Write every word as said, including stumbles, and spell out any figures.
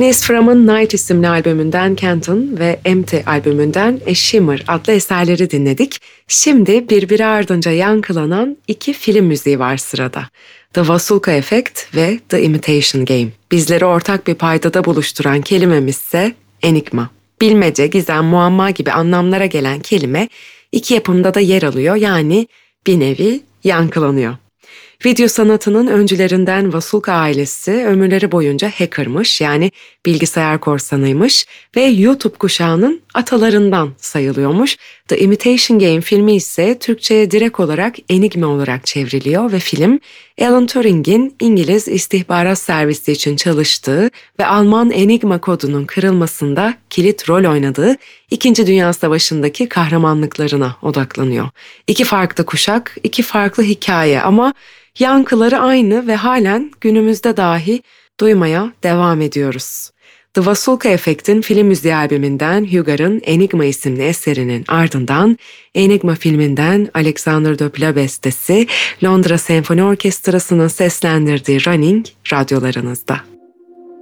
Darkness from a Night isimli albümünden Canton ve Empty albümünden A Shimmer adlı eserleri dinledik. Şimdi birbiri ardınca yankılanan iki film müziği var sırada. The Vasulka Effect ve The Imitation Game. Bizleri ortak bir paydada buluşturan kelimemiz ise enigma. Bilmece, gizem, muamma gibi anlamlara gelen kelime iki yapımda da yer alıyor, yani bir nevi yankılanıyor. Video sanatının öncülerinden Vasulka ailesi ömürleri boyunca hackermış, yani bilgisayar korsanıymış ve YouTube kuşağının atalarından sayılıyormuş. The Imitation Game filmi ise Türkçe'ye direkt olarak Enigma olarak çevriliyor ve film Alan Turing'in İngiliz istihbarat servisi için çalıştığı ve Alman Enigma kodunun kırılmasında kilit rol oynadığı İkinci Dünya Savaşı'ndaki kahramanlıklarına odaklanıyor. İki farklı kuşak, iki farklı hikaye ama yankıları aynı ve halen günümüzde dahi duymaya devam ediyoruz. The Vasulka Effect'in film müziği albümünden Hugar'ın Enigma isimli eserinin ardından Enigma filminden Alexander Desplat bestesi Londra Senfoni Orkestrası'nın seslendirdiği Running radyolarınızda.